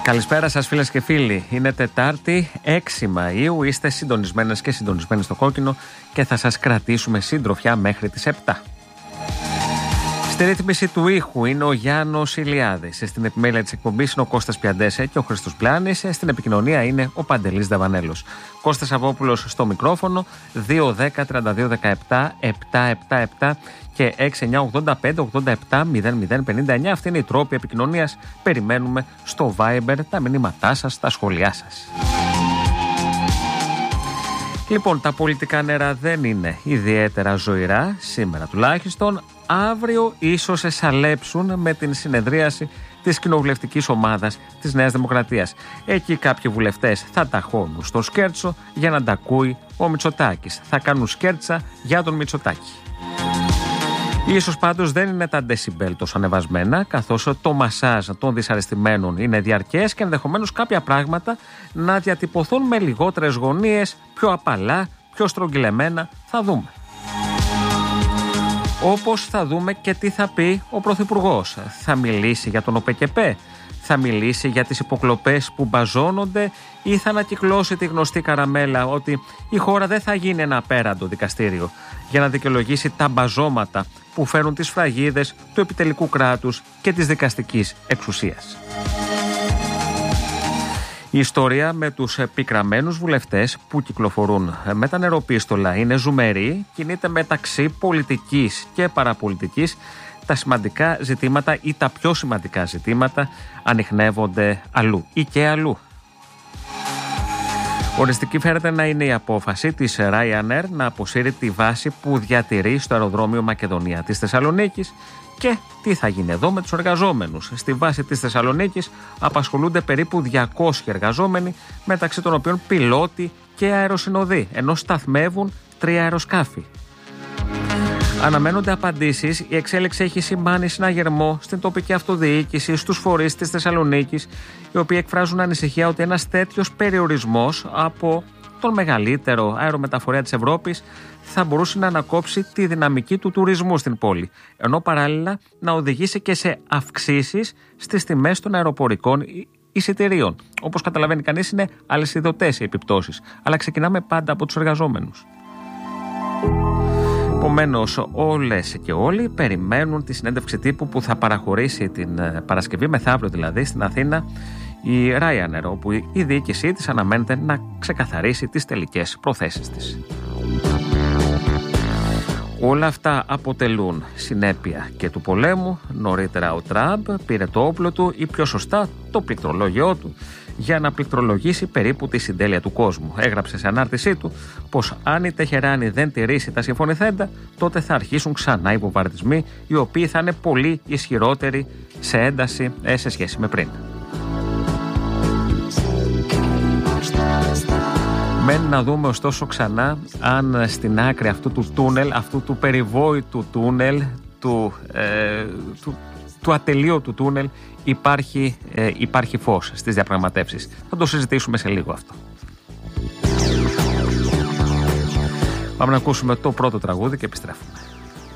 Καλησπέρα σας φίλες και φίλοι. Είναι Τετάρτη 6 Μαΐου. Είστε συντονισμένες και συντονισμένοι στο κόκκινο και θα σας κρατήσουμε συντροφιά μέχρι τις 7. Στη ρύθμιση του ήχου είναι ο Γιάννος Ηλιάδης. Στην επιμέλεια της εκπομπής είναι ο Κώστας Πιαντέσε και ο Χρήστος Πλάνης. Στην επικοινωνία είναι ο Παντελής Δαβανέλος. Κώστας Σαββόπουλος στο μικρόφωνο. 2-10-32-17-777 και 6-9-85-87-00-59. Αυτή είναι η τρόπη επικοινωνίας. Περιμένουμε στο Viber τα μηνύματά σας, τα σχόλιά σας. Λοιπόν, τα πολιτικά νερά δεν είναι ιδιαίτερα ζωηρά, σήμερα τουλάχιστον. Αύριο ίσως εσαλέψουν με την συνεδρίαση της κοινοβουλευτικής ομάδας της Νέας Δημοκρατίας. Εκεί κάποιοι βουλευτές θα ταχώνουν στο σκέρτσο για να τα ακούει ο Μητσοτάκης. Θα κάνουν σκέρτσα για τον Μητσοτάκη. Ίσως πάντως δεν είναι τα ντεσιμπέλ τόσο ανεβασμένα, καθώς το μασάζ των δυσαρεστημένων είναι διαρκές και ενδεχομένως κάποια πράγματα να διατυπωθούν με λιγότερες γωνίες, πιο απαλά, πιο στρογγυλεμένα. Θα δούμε. Όπως θα δούμε και τι θα πει ο Πρωθυπουργός. Θα μιλήσει για τον ΟΠΕΚΕΠΕ, θα μιλήσει για τις υποκλοπές που μπαζώνονται ή θα ανακυκλώσει τη γνωστή καραμέλα ότι η χώρα δεν θα γίνει ένα απέραντο δικαστήριο για να δικαιολογήσει τα μπαζώματα που φέρουν τις σφραγίδες του επιτελικού κράτους και της δικαστικής εξουσίας. Η ιστορία με τους πικραμένους βουλευτές που κυκλοφορούν με τα νεροπίστολα είναι ζουμερή, κινείται μεταξύ πολιτικής και παραπολιτικής. Τα σημαντικά ζητήματα ή τα πιο σημαντικά ζητήματα ανιχνεύονται αλλού ή και αλλού. Οριστική φαίνεται να είναι η απόφαση της Ryanair να αποσύρει τη βάση που διατηρεί στο αεροδρόμιο Μακεδονία της Θεσσαλονίκης. Και τι θα γίνει εδώ με τους εργαζόμενους. Στη βάση της Θεσσαλονίκης απασχολούνται περίπου 200 εργαζόμενοι, μεταξύ των οποίων πιλότοι και αεροσυνοδοί, ενώ σταθμεύουν 3 αεροσκάφη. Αναμένονται απαντήσεις. Η εξέλιξη έχει σημάνει συναγερμό στην τοπική αυτοδιοίκηση, στους φορείς της Θεσσαλονίκης, οι οποίοι εκφράζουν ανησυχία ότι ένας τέτοιος περιορισμός από τον μεγαλύτερο αερομεταφορέα της Ευρώπης θα μπορούσε να ανακόψει τη δυναμική του τουρισμού στην πόλη, ενώ παράλληλα να οδηγήσει και σε αυξήσεις στις τιμές των αεροπορικών εισιτηρίων. Όπως καταλαβαίνει κανείς, είναι αλυσιδωτές οι επιπτώσεις, αλλά ξεκινάμε πάντα από τους εργαζόμενους. Επομένως, όλες και όλοι περιμένουν τη συνέντευξη τύπου που θα παραχωρήσει την Παρασκευή, μεθαύριο δηλαδή, στην Αθήνα, η Ryanair, όπου η διοίκησή της αναμένεται να ξεκαθαρίσει τις τελικές προθέσεις της. Όλα αυτά αποτελούν συνέπεια και του πολέμου. Νωρίτερα ο Τραμπ πήρε το όπλο του ή πιο σωστά το πληκτρολόγιό του για να πληκτρολογήσει περίπου τη συντέλεια του κόσμου. Έγραψε σε ανάρτησή του πως αν η Τεχεράνη δεν τηρήσει τα συμφωνηθέντα, τότε θα αρχίσουν ξανά οι βομβαρδισμοί, οι οποίοι θα είναι πολύ ισχυρότεροι σε ένταση σε σχέση με πριν. Μένει να δούμε ωστόσο ξανά αν στην άκρη αυτού του τούνελ, αυτού του περιβόητου τούνελ, του ατελείωτου τούνελ, υπάρχει φως στις διαπραγματεύσεις. Θα το συζητήσουμε σε λίγο αυτό. Πάμε να ακούσουμε το πρώτο τραγούδι και επιστρέφουμε.